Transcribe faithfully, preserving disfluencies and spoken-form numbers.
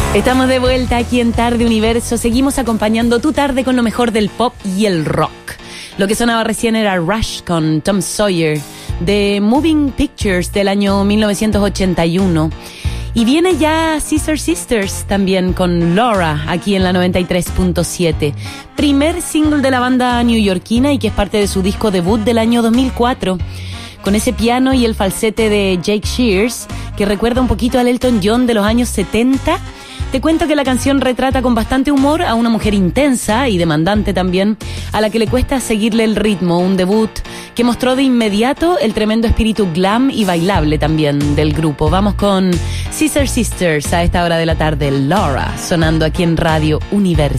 Estamos de vuelta aquí en Tarde Universo. Seguimos acompañando tu tarde con lo mejor del pop y el rock. Lo que sonaba recién era Rush con Tom Sawyer de Moving Pictures del año mil novecientos ochenta y uno. Y viene ya Scissor Sisters también con Laura aquí en la noventa y tres punto siete. Primer single de la banda neoyorquina y que es parte de su disco debut del año dos mil cuatro. Con ese piano y el falsete de Jake Shears que recuerda un poquito al Elton John de los años setenta. Te cuento que la canción retrata con bastante humor a una mujer intensa y demandante también, a la que le cuesta seguirle el ritmo, un debut que mostró de inmediato el tremendo espíritu glam y bailable también del grupo. Vamos con Scissor Sisters a esta hora de la tarde, Laura, sonando aquí en Radio Universo.